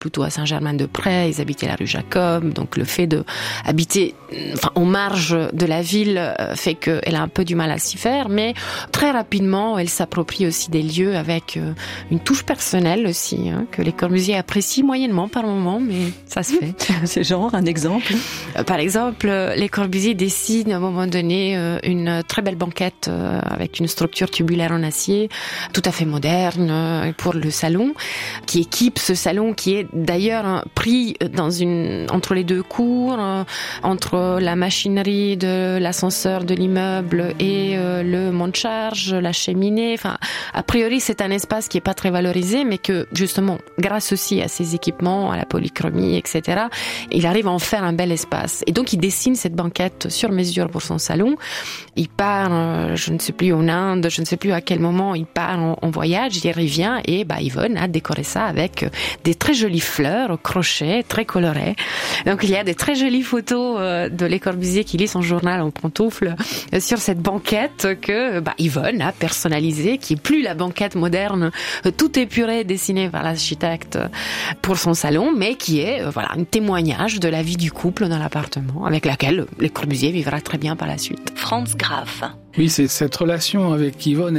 plutôt à Saint-Germain-des-Prés, ils habitaient la rue Jacob, donc le fait de habiter en marge de la ville fait qu'elle a un peu du mal à s'y faire, mais très rapidement, elle s'approprie aussi des lieux avec une touche personnelle aussi, que les Corbusier apprécient moyennement par moment, mais ça se fait. C'est genre un exemple? Par exemple, les Corbusier dessinent à un moment donné une très belle banquette avec une structure tubulaire en acier, tout à fait moderne pour le salon, qui équipe ce salon qui est d'ailleurs pris entre les deux cours, entre la machinerie de l'ascenseur de l'immeuble et le monte-charge, la cheminée. Enfin, a priori, c'est un espace qui est pas très valorisé, mais que justement, grâce aussi à ces équipements, à la polychromie, etc., il arrive à en faire un bel espace. Et donc, il dessine cette banquette sur mesure pour son salon. Il part, je ne sais plus, en Inde, je ne sais plus à quel moment il part en voyage, il revient et Yvonne a décoré ça avec des très jolies fleurs au crochet, très colorées. Donc il y a des très jolies photos de Les Corbusier qui lit son journal en pantoufles sur cette banquette que Yvonne a personnalisée, qui est plus la banquette moderne, tout épuré, dessinée par l'architecte pour son salon, mais qui est un témoignage de la vie du couple dans l'appartement, avec laquelle Les Corbusier vivra très bien par la suite. Franz Graf. Oui, c'est cette relation avec Yvonne,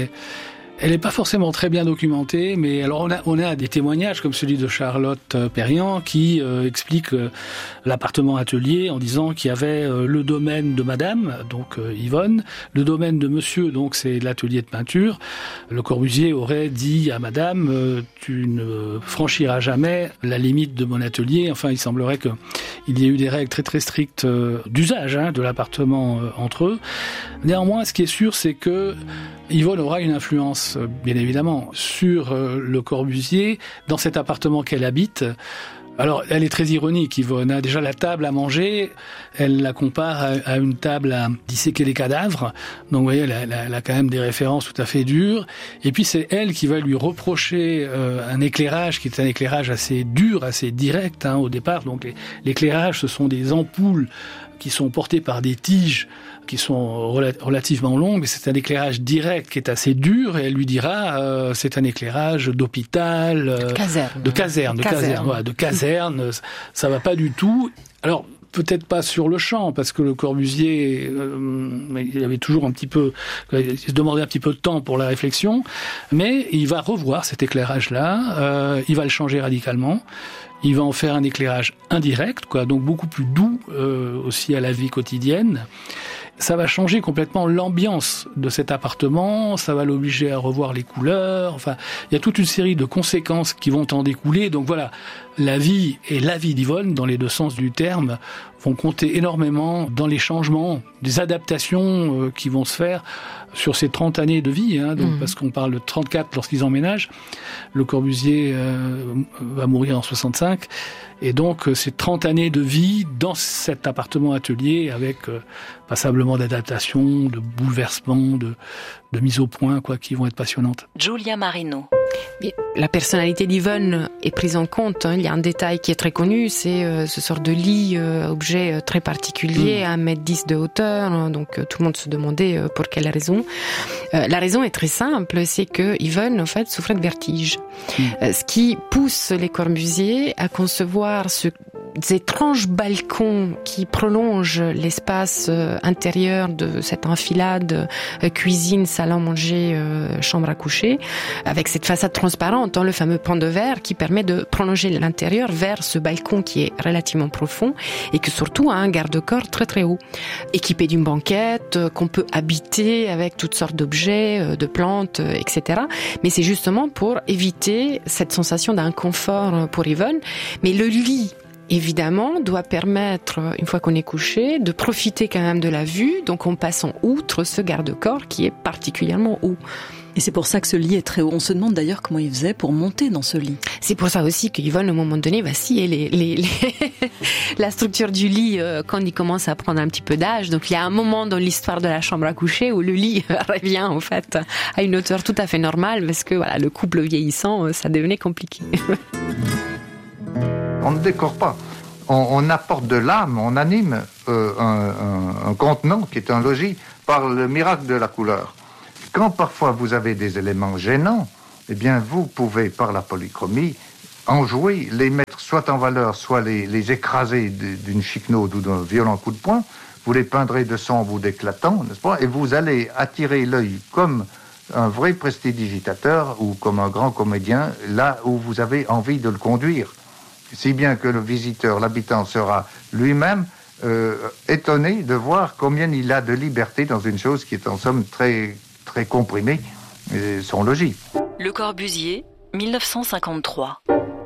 elle est pas forcément très bien documentée, mais alors on a des témoignages comme celui de Charlotte Perriand qui explique l'appartement atelier en disant qu'il y avait le domaine de madame, donc Yvonne, le domaine de monsieur, donc c'est l'atelier de peinture. Le Corbusier aurait dit à madame tu ne franchiras jamais la limite de mon atelier. Enfin, il semblerait que il y ait eu des règles très très strictes d'usage de l'appartement entre eux. Néanmoins, ce qui est sûr, c'est que Yvonne aura une influence, bien évidemment, sur Le Corbusier, dans cet appartement qu'elle habite. Alors, elle est très ironique, Yvonne. Déjà, la table à manger, elle la compare à une table à disséquer les cadavres. Donc, vous voyez, elle a quand même des références tout à fait dures. Et puis, c'est elle qui va lui reprocher un éclairage qui est un éclairage assez dur, assez direct au départ. Donc, l'éclairage, ce sont des ampoules qui sont portées par des tiges qui sont relativement longues. C'est un éclairage direct qui est assez dur, et elle lui dira c'est un éclairage d'hôpital, de caserne, ça va pas du tout. Alors peut-être pas sur le champ, parce que Le Corbusier, il avait toujours il se demandait un petit peu de temps pour la réflexion, mais il va revoir cet éclairage-là, il va le changer radicalement. Il va en faire un éclairage indirect, donc beaucoup plus doux aussi à la vie quotidienne. Ça va changer complètement l'ambiance de cet appartement, ça va l'obliger à revoir les couleurs, enfin, il y a toute une série de conséquences qui vont en découler. Donc voilà, la vie et la vie d'Yvonne, dans les deux sens du terme, vont compter énormément dans les changements, des adaptations qui vont se faire sur ces 30 années de vie, parce qu'on parle de 34 lorsqu'ils emménagent. Le Corbusier va mourir en 65, et donc ces 30 années de vie dans cet appartement atelier avec passablement d'adaptation, de bouleversement, de mise au point, qui vont être passionnantes. Giulia Marino. La personnalité d'Yvonne est prise en compte. Il y a un détail qui est très connu, c'est ce sort de lit, objet très particulier, 1m10 de hauteur. Donc tout le monde se demandait pour quelle raison. La raison est très simple, c'est que Yvonne, en fait, souffrait de vertige. Ce qui pousse les Corbusier à concevoir ces étranges balcons qui prolongent l'espace intérieur de cette enfilade cuisine, salon, manger, chambre à coucher, avec cette façade transparente, le fameux pan de verre qui permet de prolonger l'intérieur vers ce balcon qui est relativement profond et qui surtout a un garde-corps très très haut, équipé d'une banquette qu'on peut habiter avec toutes sortes d'objets, de plantes, etc. Mais c'est justement pour éviter cette sensation d'inconfort pour Yvonne. Mais le lit, évidemment, doit permettre, une fois qu'on est couché, de profiter quand même de la vue, donc en passant outre ce garde-corps qui est particulièrement haut. Et c'est pour ça que ce lit est très haut. On se demande d'ailleurs comment il faisait pour monter dans ce lit. C'est pour ça aussi qu'Yvonne, à un moment donné, va scier la structure du lit quand il commence à prendre un petit peu d'âge. Donc il y a un moment dans l'histoire de la chambre à coucher où le lit revient en fait à une hauteur tout à fait normale, parce que le couple vieillissant, ça devenait compliqué. On ne décore pas. On apporte de l'âme, on anime un contenant qui est un logis par le miracle de la couleur. Quand parfois vous avez des éléments gênants, eh bien vous pouvez, par la polychromie, enjouer, les mettre soit en valeur, soit les écraser d'une chiquenaude ou d'un violent coup de poing. Vous les peindrez de sombre ou d'éclatant, n'est-ce pas? Et vous allez attirer l'œil comme un vrai prestidigitateur ou comme un grand comédien, là où vous avez envie de le conduire. Si bien que le visiteur, l'habitant, sera lui-même étonné de voir combien il a de liberté dans une chose qui est en somme très, très comprimée, son logis. Le Corbusier, 1953.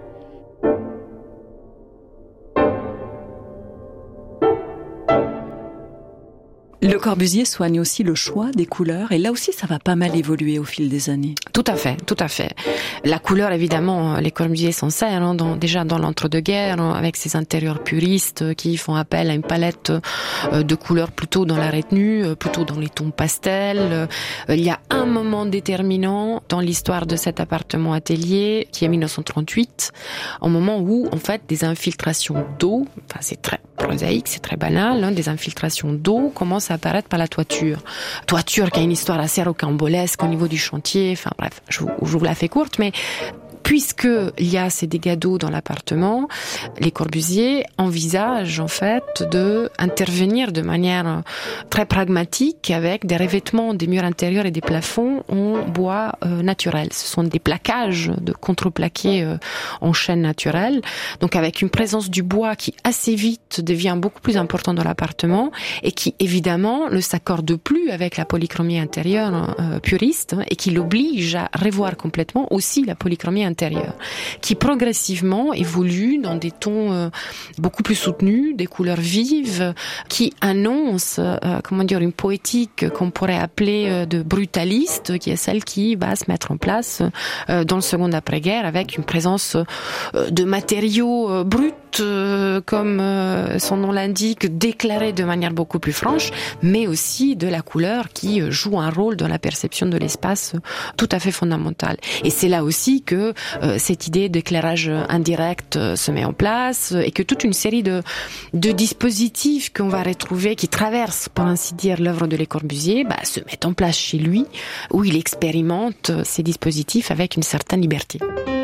Le Corbusier soigne aussi le choix des couleurs et là aussi ça va pas mal évoluer au fil des années. Tout à fait, tout à fait. La couleur, évidemment, les Corbusier s'en servent, déjà dans l'entre-deux-guerres, avec ces intérieurs puristes qui font appel à une palette de couleurs plutôt dans la retenue, plutôt dans les tons pastels. Il y a un moment déterminant dans l'histoire de cet appartement atelier qui est 1938, au moment où, en fait, des infiltrations d'eau, enfin c'est très prosaïque, c'est très banal, des infiltrations d'eau commencent à apparaître par la toiture. Toiture qui a une histoire assez rocambolesque au niveau du chantier, enfin bref, je vous la fais courte, mais puisque il y a ces dégâts d'eau dans l'appartement, les Corbusier envisagent en fait de intervenir de manière très pragmatique avec des revêtements des murs intérieurs et des plafonds en bois naturel. Ce sont des plaquages de contreplaqué en chêne naturel, donc avec une présence du bois qui assez vite devient beaucoup plus important dans l'appartement et qui évidemment ne s'accorde plus avec la polychromie intérieure puriste et qui l'oblige à revoir complètement aussi la polychromie intérieure, qui progressivement évolue dans des tons beaucoup plus soutenus, des couleurs vives, qui annoncent, une poétique qu'on pourrait appeler de brutaliste, qui est celle qui va se mettre en place dans le second après-guerre, avec une présence de matériaux bruts, comme son nom l'indique, déclarés de manière beaucoup plus franche, mais aussi de la couleur qui joue un rôle dans la perception de l'espace tout à fait fondamental. Et c'est là aussi que cette idée d'éclairage indirect se met en place et que toute une série de dispositifs qu'on va retrouver, qui traversent, pour ainsi dire, l'œuvre de Le Corbusier, se mettent en place chez lui, où il expérimente ces dispositifs avec une certaine liberté.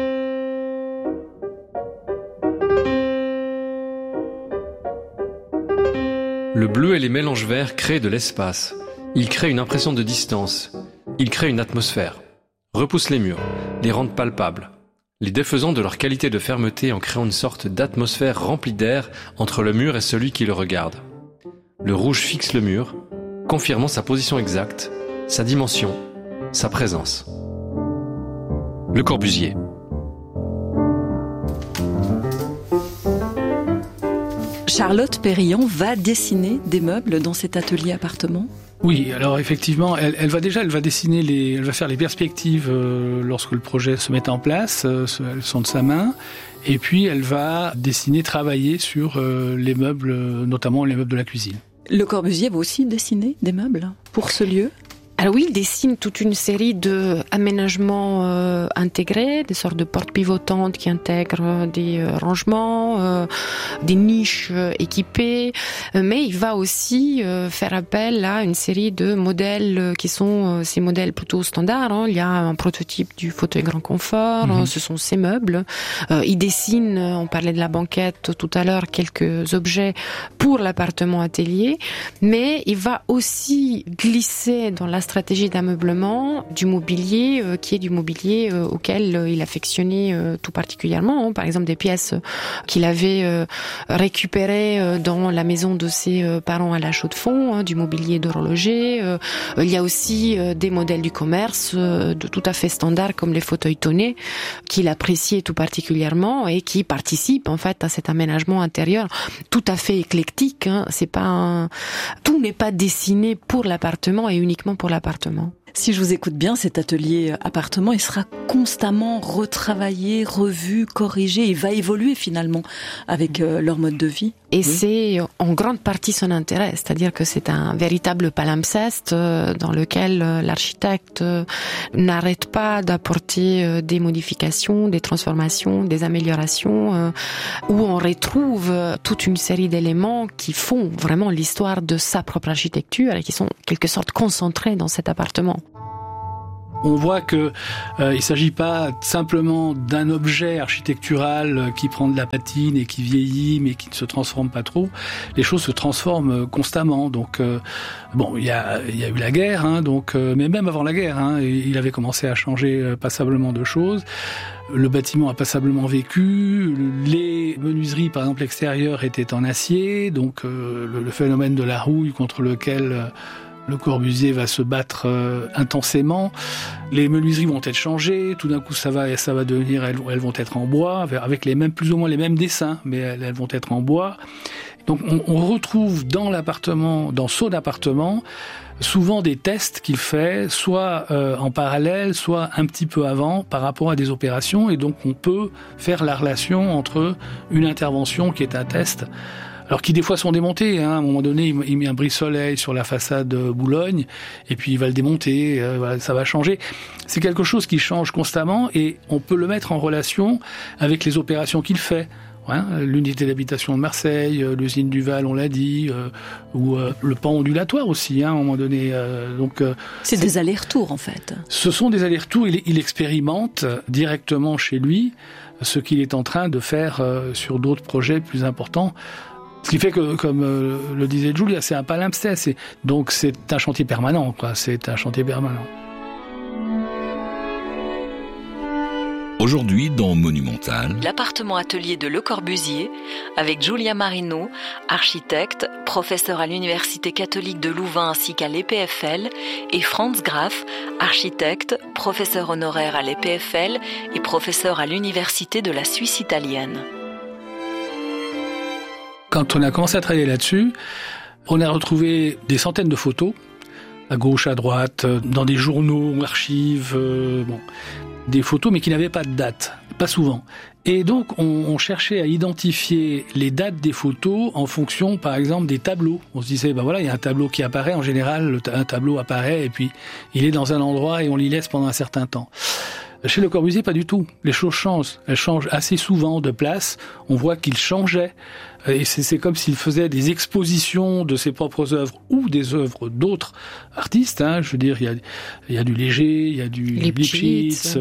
Le bleu et les mélanges verts créent de l'espace. Ils créent une impression de distance. Ils créent une atmosphère. Repoussent les murs, les rendent palpables, les défaisant de leur qualité de fermeté en créant une sorte d'atmosphère remplie d'air entre le mur et celui qui le regarde. Le rouge fixe le mur, confirmant sa position exacte, sa dimension, sa présence. Le Corbusier. Charlotte Périllon va dessiner des meubles dans cet atelier appartement ? Oui, alors effectivement, elle va dessiner elle va faire les perspectives lorsque le projet se met en place, elles sont de sa main, et puis elle va travailler sur les meubles, notamment les meubles de la cuisine. Le Corbusier va aussi dessiner des meubles pour ce lieu ? Alors oui, il dessine toute une série d'aménagements intégrés, des sortes de portes pivotantes qui intègrent des rangements, des niches équipées, mais il va aussi faire appel à une série de modèles qui sont ces modèles plutôt standards. Il y a un prototype du fauteuil grand confort, ce sont ces meubles. Il dessine, on parlait de la banquette tout à l'heure, quelques objets pour l'appartement atelier, mais il va aussi glisser dans la stratégie d'ameublement du mobilier qui est du mobilier auquel il affectionnait tout particulièrement. Par exemple, des pièces qu'il avait récupérées dans la maison de ses parents à La Chaux-de-Fonds, du mobilier d'horloger. Il y a aussi des modèles du commerce de tout à fait standard comme les fauteuils tonés qu'il appréciait tout particulièrement et qui participent en fait à cet aménagement intérieur tout à fait éclectique. C'est pas tout n'est pas dessiné pour l'appartement et uniquement pour l'appartement. Si je vous écoute bien, cet atelier appartement, il sera constamment retravaillé, revu, corrigé. Il va évoluer finalement avec leur mode de vie. Et c'est en grande partie son intérêt, c'est-à-dire que c'est un véritable palimpseste dans lequel l'architecte n'arrête pas d'apporter des modifications, des transformations, des améliorations, où on retrouve toute une série d'éléments qui font vraiment l'histoire de sa propre architecture et qui sont en quelque sorte concentrés dans cet appartement. On voit que il s'agit pas simplement d'un objet architectural qui prend de la patine et qui vieillit mais qui ne se transforme pas trop. Les choses se transforment constamment. Donc il y a eu la guerre, mais même avant la guerre, il avait commencé à changer passablement de choses. Le bâtiment a passablement vécu. Les menuiseries, par exemple extérieures, étaient en acier. Donc le phénomène de la rouille contre lequel le Corbusier va se battre intensément. Les menuiseries vont être changées. Tout d'un coup, ça va devenir, elles vont être en bois, avec plus ou moins les mêmes dessins, mais elles vont être en bois. Donc, on retrouve dans son appartement, souvent des tests qu'il fait, soit en parallèle, soit un petit peu avant, par rapport à des opérations. Et donc, on peut faire la relation entre une intervention qui est un test, alors qui des fois sont démontés. À un moment donné, il met un brise-soleil sur la façade Boulogne, et puis il va le démonter, ça va changer. C'est quelque chose qui change constamment, et on peut le mettre en relation avec les opérations qu'il fait. L'unité d'habitation de Marseille, l'usine Duval, on l'a dit, ou le pan ondulatoire aussi, à un moment donné. C'est des allers-retours, en fait. Ce sont des allers-retours. Il expérimente directement chez lui ce qu'il est en train de faire sur d'autres projets plus importants. Ce qui fait que, comme le disait Julia, c'est un palimpseste. Donc c'est un chantier permanent, quoi. C'est un chantier permanent. Aujourd'hui, dans Monumental, l'appartement-atelier de Le Corbusier, avec Julia Marino, architecte, professeur à l'Université catholique de Louvain ainsi qu'à l'EPFL, et Franz Graf, architecte, professeur honoraire à l'EPFL et professeur à l'Université de la Suisse italienne. Quand on a commencé à travailler là-dessus, on a retrouvé des centaines de photos, à gauche, à droite, dans des journaux, archives, des photos, mais qui n'avaient pas de date, pas souvent. Et donc, on cherchait à identifier les dates des photos en fonction, par exemple, des tableaux. On se disait, il y a un tableau qui apparaît. En général, un tableau apparaît et puis il est dans un endroit et on l'y laisse pendant un certain temps. Chez Le Corbusier, pas du tout. Les choses changent. Elles changent assez souvent de place. On voit qu'il changeait. Et c'est comme s'il faisait des expositions de ses propres œuvres ou des œuvres d'autres artistes. Je veux dire, il y a du Léger, il y a du Lipschitz.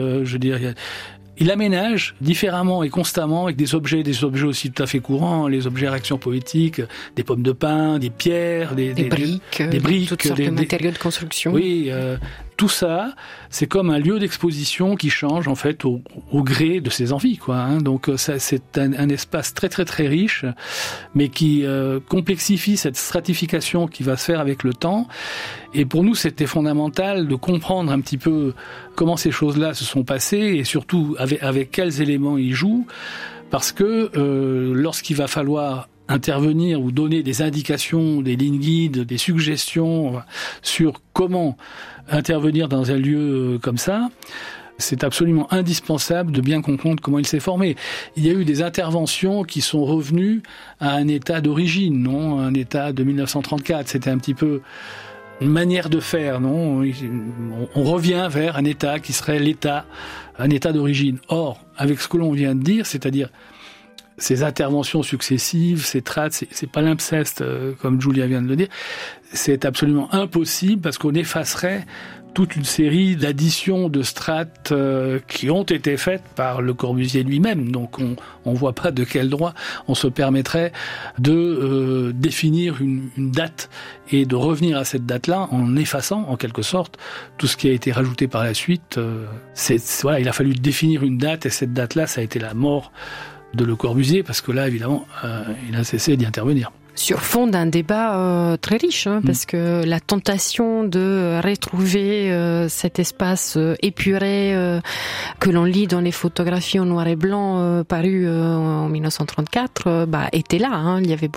Il aménage différemment et constamment avec des objets aussi tout à fait courants, les objets à réaction poétique, des pommes de pin, des pierres, des briques, toutes sortes de matériaux de construction. Oui, tout ça, c'est comme un lieu d'exposition qui change en fait au gré de ses envies, quoi. Donc ça, c'est un espace très très très riche, mais qui complexifie cette stratification qui va se faire avec le temps. Et pour nous, c'était fondamental de comprendre un petit peu comment ces choses-là se sont passées et surtout avec quels éléments ils jouent, parce que lorsqu'il va falloir intervenir ou donner des indications, des lignes guides, des suggestions sur comment intervenir dans un lieu comme ça, c'est absolument indispensable de bien comprendre comment il s'est formé. Il y a eu des interventions qui sont revenues à un état d'origine, un état de 1934. C'était un petit peu une manière de faire, on revient vers un état qui serait un état d'origine. Or, avec ce que l'on vient de dire, c'est-à-dire ces interventions successives, ces strates, ces palimpsestes, comme Julia vient de le dire, c'est absolument impossible parce qu'on effacerait toute une série d'additions de strates qui ont été faites par Le Corbusier lui-même. Donc on voit pas de quel droit on se permettrait de définir une date et de revenir à cette date-là en effaçant en quelque sorte tout ce qui a été rajouté par la suite. Il a fallu définir une date et cette date-là, ça a été la mort de Le Corbusier parce que là, évidemment, il a cessé d'y intervenir. Sur fond d'un débat très riche, parce que la tentation de retrouver cet espace épuré que l'on lit dans les photographies en noir et blanc parues en 1934, était là. Il y avait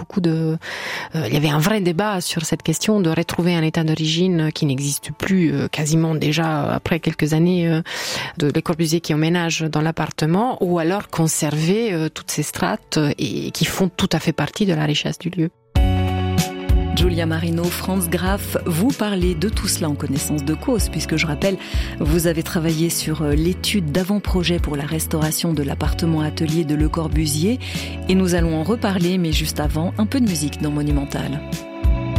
il y avait un vrai débat sur cette question de retrouver un état d'origine qui n'existe plus quasiment déjà après quelques années de Le Corbusier qui emménage dans l'appartement, ou alors conserver toutes ces strates et qui font tout à fait partie de la richesse du lieu. Julia Marino, Franz Graf, vous parlez de tout cela en connaissance de cause, puisque je rappelle, vous avez travaillé sur l'étude d'avant-projet pour la restauration de l'appartement-atelier de Le Corbusier, et nous allons en reparler, mais juste avant, un peu de musique dans Monumental.